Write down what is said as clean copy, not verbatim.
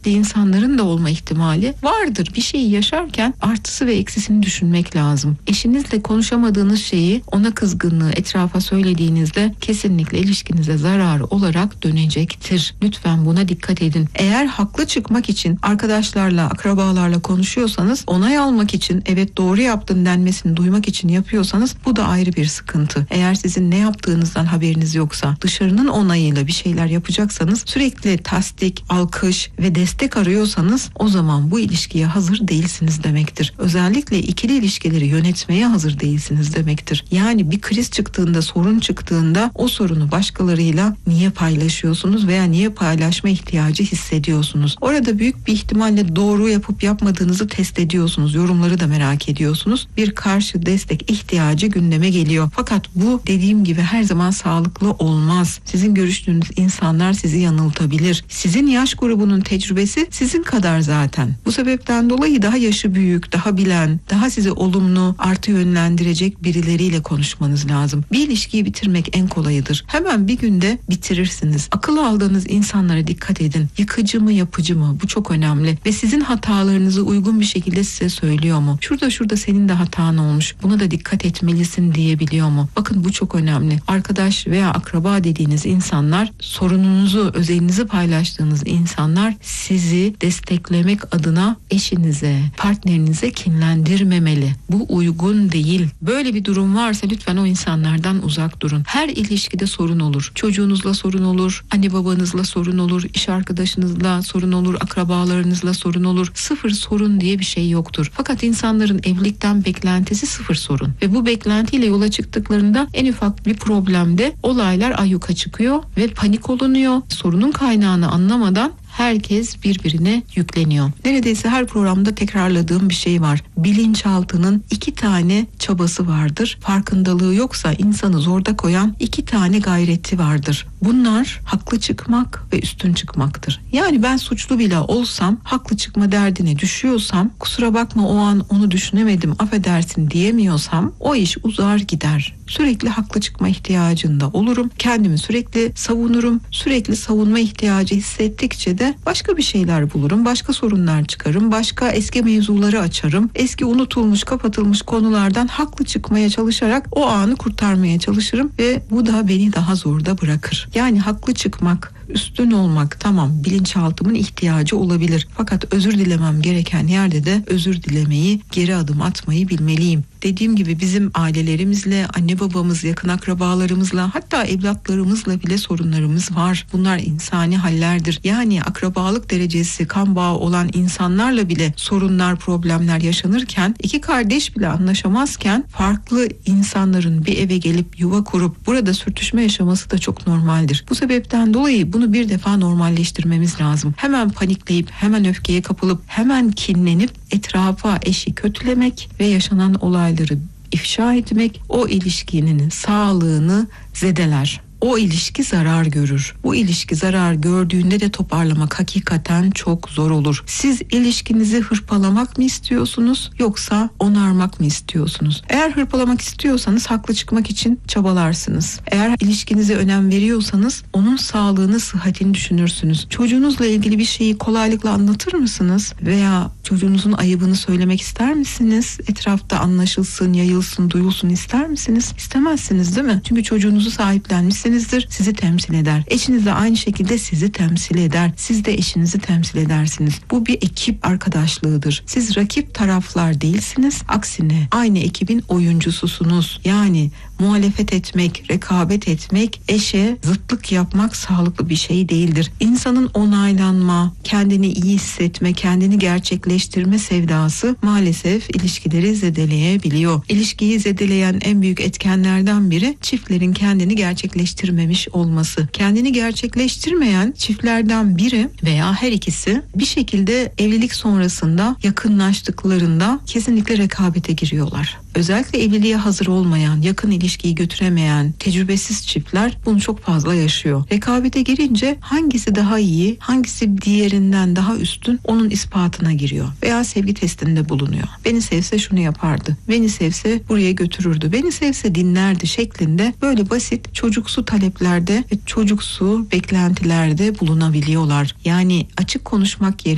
nitelikli insanların da olma ihtimali vardır. Bir şeyi yaşarken artısı ve eksisini düşünmek lazım. Eşinizle konuşamadığınız şeyi, ona kızgınlığı etrafa söylediğinizde kesinlikle ilişkinize zarar olarak dönecektir. Lütfen buna dikkat edin. Eğer haklı çıkmak için arkadaşlarla, akrabalarla konuşuyorsanız, onay almak için, evet doğru yaptın denmesini duymak için yapıyorsanız bu da ayrı bir sıkıntı. Eğer sizin ne yaptığınızdan haberiniz yoksa, dışarının onayıyla bir şeyler yapacaksanız, sürekli tasdik, alkış ve destek arıyorsanız o zaman bu ilişkiye hazır değilsiniz demektir. Özellikle ikili ilişkileri yönetmeye hazır değilsiniz demektir. Yani bir kriz çıktığında, sorun çıktığında o sorunu başkalarıyla niye paylaşıyorsunuz veya niye paylaşma ihtiyacı hissediyorsunuz? Orada büyük bir ihtimalle doğru yapıp yapmadığınızı test ediyorsunuz. Yorumları da merak ediyorsunuz. Bir karşı destek ihtiyacı gündeme geliyor. Fakat bu dediğim gibi her zaman sağlıklı olmaz. Sizin görüştüğünüz insanlar sizi yanıltabilir. Sizin yaş grubunun tecrübesi sizin kadar zaten. Bu sebepten dolayı daha yaşı büyük, daha bilen, daha sizi olumlu, artı yönlendirecek birileriyle konuşmanız lazım. Bir ilişkiyi bitirmek en kolayıdır. Hemen bir günde bitirirsiniz. Akıl aldığınız insanlara dikkat edin. Yıkıcı mı, yapıcı mı? Bu çok önemli. Ve sizin hatalarınızı uygun bir şekilde size söylüyor mu? Şurada senin de hatan olmuş. Buna da dikkat etmelisin diyebiliyor mu? Bakın bu çok önemli. Arkadaş veya akraba dediğiniz insanlar, sorununuzu, özelinizi paylaştığınız insanlar sizi desteklemek adına eşinize, partnerinize kinlendirmemeli. Bu uygun değil. Böyle bir durum varsa lütfen o insanlardan uzak durun. Her ilişkide sorun olur. Çocuğunuzla sorun olur, anne babanızla sorun olur, iş arkadaşınızla sorun olur, akrabalarınızla sorun olur. Sıfır sorun diye bir şey yoktur. Fakat insanların evlilikten beklentisi sıfır sorun. Ve bu beklentiyle yola çıktıklarında en ufak bir problemde olaylar ayyuka çıkıyor ve panik olunuyor. Sorunun kaynağını anlamadan herkes birbirine yükleniyor. Neredeyse her programda tekrarladığım bir şey var. Bilinçaltının 2 tane çabası vardır. Farkındalığı yoksa insanı zorda koyan 2 tane gayreti vardır. Bunlar haklı çıkmak ve üstün çıkmaktır. Yani ben suçlu bile olsam, haklı çıkma derdine düşüyorsam, kusura bakma o an onu düşünemedim, affedersin diyemiyorsam o iş uzar gider. Sürekli haklı çıkma ihtiyacında olurum. Kendimi sürekli savunurum. Sürekli savunma ihtiyacı hissettikçe de başka bir şeyler bulurum. Başka sorunlar çıkarım. Başka eski mevzuları açarım. Eski unutulmuş, kapatılmış konulardan haklı çıkmaya çalışarak o anı kurtarmaya çalışırım ve bu da beni daha zorda bırakır. Yani haklı çıkmak, üstün olmak tamam, bilinçaltımın ihtiyacı olabilir. Fakat özür dilemem gereken yerde de özür dilemeyi, geri adım atmayı bilmeliyim. Dediğim gibi bizim ailelerimizle, anne babamız, yakın akrabalarımızla, hatta evlatlarımızla bile sorunlarımız var. Bunlar insani hallerdir. Yani akrabalık derecesi, kan bağı olan insanlarla bile sorunlar, problemler yaşanırken, 2 kardeş bile anlaşamazken farklı insanların bir eve gelip yuva kurup burada sürtüşme yaşaması da çok normaldir. Bu sebepten dolayı bunu bir defa normalleştirmemiz lazım. Hemen panikleyip, hemen öfkeye kapılıp, hemen kinlenip etrafa, eşi kötülemek ve yaşanan olayları ifşa etmek o ilişkinin sağlığını zedeler. O ilişki zarar görür. Bu ilişki zarar gördüğünde de toparlamak hakikaten çok zor olur. Siz ilişkinizi hırpalamak mı istiyorsunuz yoksa onarmak mı istiyorsunuz? Eğer hırpalamak istiyorsanız haklı çıkmak için çabalarsınız. Eğer ilişkinize önem veriyorsanız onun sağlığını, sıhhatini düşünürsünüz. Çocuğunuzla ilgili bir şeyi kolaylıkla anlatır mısınız? Veya çocuğunuzun ayıbını söylemek ister misiniz? Etrafta anlaşılsın, yayılsın, duyulsun ister misiniz? İstemezsiniz değil mi? Çünkü çocuğunuzu sahiplenmişsiniz. Sizi temsil eder. Eşiniz de aynı şekilde sizi temsil eder. Siz de eşinizi temsil edersiniz. Bu bir ekip arkadaşlığıdır. Siz rakip taraflar değilsiniz. Aksine aynı ekibin oyuncususunuz. Yani muhalefet etmek, rekabet etmek, eşe zıtlık yapmak sağlıklı bir şey değildir. İnsanın onaylanma, kendini iyi hissetme, kendini gerçekleştirme sevdası maalesef ilişkileri zedeleyebiliyor. İlişkiyi zedeleyen en büyük etkenlerden biri çiftlerin kendini gerçekleştirmemiş olması. Kendini gerçekleştirmeyen çiftlerden biri veya her ikisi bir şekilde evlilik sonrasında yakınlaştıklarında kesinlikle rekabete giriyorlar. Özellikle evliliğe hazır olmayan, yakın ilişkiyi götüremeyen, tecrübesiz çiftler bunu çok fazla yaşıyor. Rekabete girince hangisi daha iyi, hangisi diğerinden daha üstün onun ispatına giriyor. Veya sevgi testinde bulunuyor. Beni sevse şunu yapardı, beni sevse buraya götürürdü, beni sevse dinlerdi şeklinde böyle basit çocuksu taleplerde ve çocuksu beklentilerde bulunabiliyorlar. Yani açık konuşmak yerine